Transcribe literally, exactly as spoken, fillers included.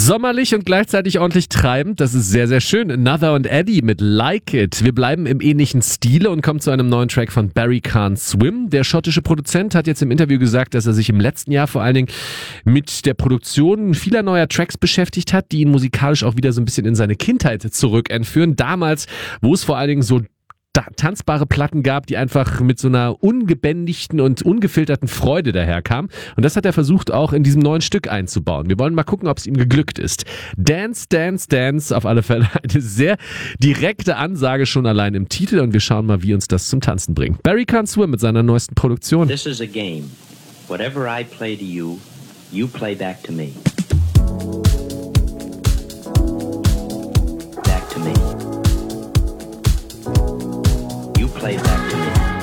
Sommerlich und gleichzeitig ordentlich treibend, das ist sehr, sehr schön. Another und Eddie mit Like It. Wir bleiben im ähnlichen Stile und kommen zu einem neuen Track von Barry Can't Swim. Der schottische Produzent hat jetzt im Interview gesagt, dass er sich im letzten Jahr vor allen Dingen mit der Produktion vieler neuer Tracks beschäftigt hat, die ihn musikalisch auch wieder so ein bisschen in seine Kindheit zurückentführen. Damals, wo es vor allen Dingen so tanzbare Platten gab, die einfach mit so einer ungebändigten und ungefilterten Freude daherkamen. Und das hat er versucht auch in diesem neuen Stück einzubauen. Wir wollen mal gucken, ob es ihm geglückt ist. Dance, Dance, Dance, auf alle Fälle eine sehr direkte Ansage schon allein im Titel und wir schauen mal, wie uns das zum Tanzen bringt. Barry Can't Swim mit seiner neuesten Produktion. This is a game. Whatever I play to you, you play back to me.